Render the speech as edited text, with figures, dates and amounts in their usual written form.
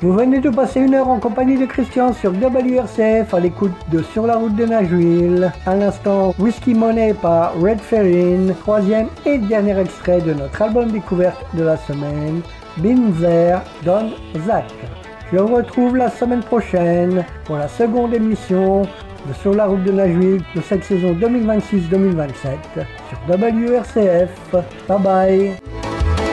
Vous venez de passer une heure en compagnie de Christian sur WRCF à l'écoute de Sur la route de Nashville. À l'instant, Whiskey Money par Red Ferrin, troisième et dernier extrait de notre album découverte de la semaine, Been There, Don Zach. Je vous retrouve la semaine prochaine pour la seconde émission de Sur la route de Nashville de cette saison 2026-2027 sur WRCF. Bye bye.